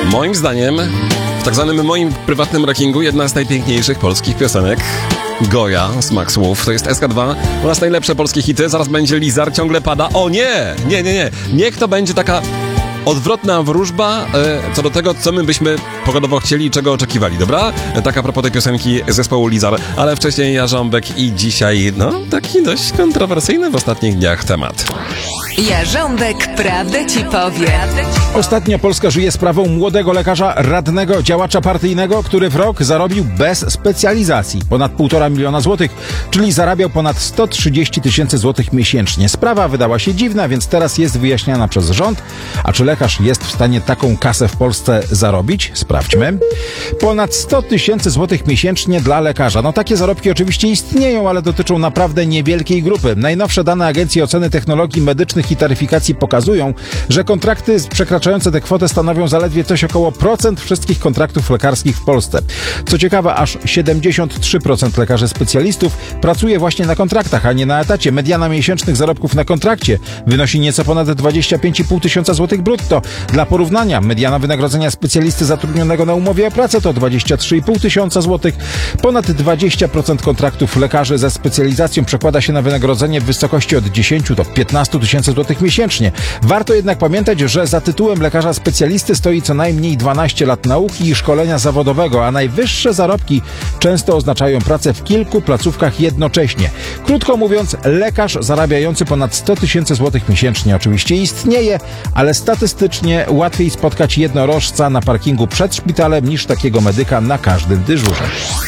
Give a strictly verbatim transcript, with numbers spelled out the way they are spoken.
Moim zdaniem, w tak zwanym moim prywatnym rankingu, jedna z najpiękniejszych polskich piosenek. Goja z Max Wolf, to jest S K dwa oraz najlepsze polskie hity. Zaraz będzie Lizar, ciągle pada. O nie! Nie, nie, nie. Niech to będzie taka odwrotna wróżba e, co do tego, co my byśmy pogodowo chcieli i czego oczekiwali, dobra? E, tak a propos tej piosenki zespołu Lizar, ale wcześniej Jarząbek i dzisiaj, no, taki dość kontrowersyjny w ostatnich dniach temat. Jarząbek prawdę ci powie. Ostatnio Polska żyje sprawą młodego lekarza, radnego, działacza partyjnego, który w rok zarobił bez specjalizacji ponad półtora miliona złotych, czyli zarabiał ponad sto trzydzieści tysięcy złotych miesięcznie. Sprawa wydała się dziwna, więc teraz jest wyjaśniana przez rząd. A czy lekarz jest w stanie taką kasę w Polsce zarobić? Sprawdźmy. Ponad sto tysięcy złotych miesięcznie dla lekarza. No takie zarobki oczywiście istnieją, ale dotyczą naprawdę niewielkiej grupy. Najnowsze dane Agencji Oceny Technologii Medycznych i Taryfikacji pokazują, że kontrakty przekraczające tę kwotę stanowią zaledwie coś około procent wszystkich kontraktów lekarskich w Polsce. Co ciekawe, aż siedemdziesiąt trzy procent lekarzy specjalistów pracuje właśnie na kontraktach, a nie na etacie. Mediana miesięcznych zarobków na kontrakcie wynosi nieco ponad dwadzieścia pięć i pół tysiąca złotych brutto. Dla porównania, mediana wynagrodzenia specjalisty zatrudnionego na umowie o pracę to dwadzieścia trzy i pół tysiąca złotych. Ponad dwadzieścia procent kontraktów lekarzy ze specjalizacją przekłada się na wynagrodzenie w wysokości od dziesięciu do piętnastu tysięcy złotych miesięcznie. Warto jednak pamiętać, że za tytułem lekarza specjalisty stoi co najmniej dwanaście lat nauki i szkolenia zawodowego, a najwyższe zarobki często oznaczają pracę w kilku placówkach jednocześnie. Krótko mówiąc, lekarz zarabiający ponad sto tysięcy złotych miesięcznie oczywiście istnieje, ale statystycznie łatwiej spotkać jednorożca na parkingu przed szpitalem niż takiego medyka na każdym dyżurze.